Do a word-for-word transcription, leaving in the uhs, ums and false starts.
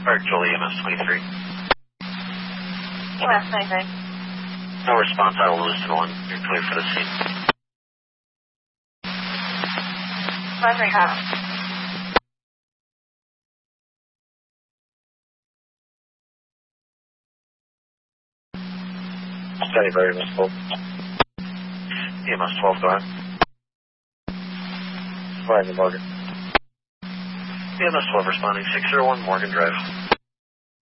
Park, Jolie, E M S twenty-three. E M S twenty-three. No response, I will lose to one. You're clear for the scene. Roger, copy. Steady, very E M S twelve. E M S twelve, go ahead. Flying to Morgan. E M S twelve responding, six zero one Morgan Drive.